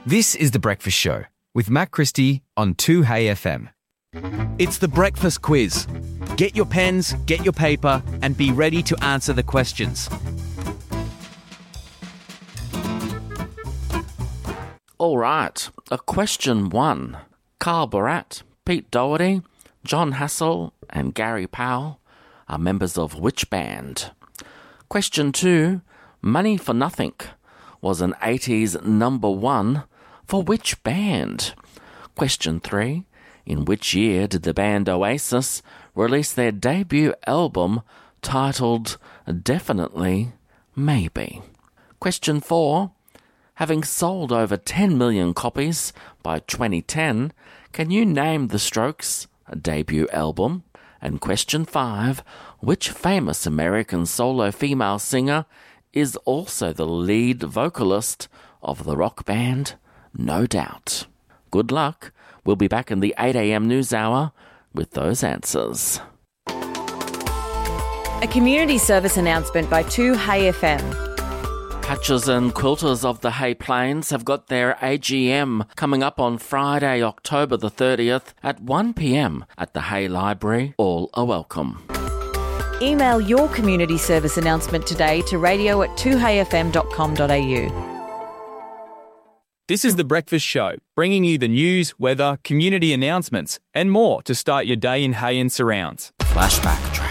This is The Breakfast Show with Matt Christie on 2HeyFM. It's the breakfast quiz. Get your pens, get your paper, and be ready to answer the questions. All right, question 1. Carl Barat, Pete Doherty, John Hassel, and Gary Powell are members of which band? Question 2. Money for Nothing was an 80s number 1 for which band? Question 3. In which year did the band Oasis release their debut album titled Definitely Maybe? Question 4. Having sold over 10 million copies by 2010, can you name the Strokes' debut album? And question 5. Which famous American solo female singer is also the lead vocalist of the rock band No Doubt? Good luck. We'll be back in the 8 a.m. news hour with those answers. A community service announcement by 2HeyFM. Patchers and quilters of the Hay Plains have got their AGM coming up on Friday, October the 30th at 1 p.m. at the Hay Library. All are welcome. Email your community service announcement today to radio@2heyfm.com.au. This is The Breakfast Show, bringing you the news, weather, community announcements and more to start your day in Hay and surrounds. Flashback